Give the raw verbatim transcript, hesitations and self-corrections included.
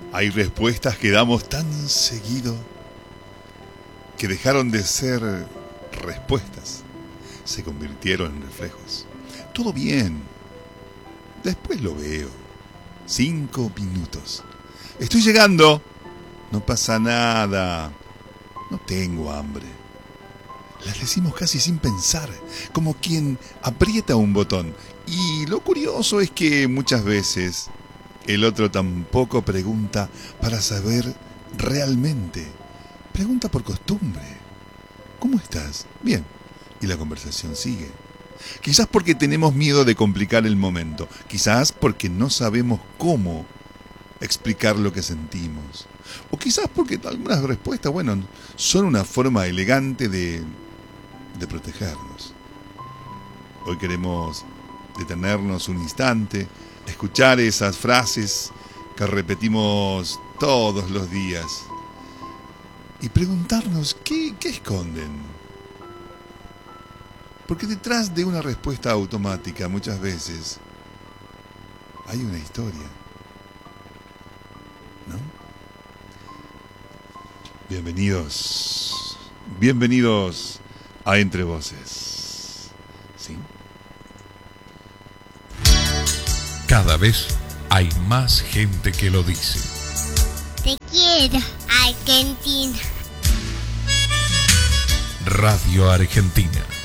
Hay respuestas que damos tan seguido que dejaron de ser respuestas, se convirtieron en reflejos. Todo bien, después lo veo. Cinco minutos. Estoy llegando. No pasa nada. No tengo hambre. Las decimos casi sin pensar, como quien aprieta un botón. Y lo curioso es que muchas veces el otro tampoco pregunta para saber realmente. Pregunta por costumbre. ¿Cómo estás? Bien. Y la conversación sigue. Quizás porque tenemos miedo de complicar el momento. Quizás porque no sabemos cómo explicar lo que sentimos. O quizás porque algunas respuestas, bueno, son una forma elegante de, de protegernos. Hoy queremos detenernos un instante, escuchar esas frases que repetimos todos los días y preguntarnos qué, qué esconden. Porque detrás de una respuesta automática muchas veces hay una historia, ¿no? Bienvenidos, bienvenidos a Entre Voces. ¿Sí? Cada vez hay más gente que lo dice. Te quiero, Argentina. Radio Argentina.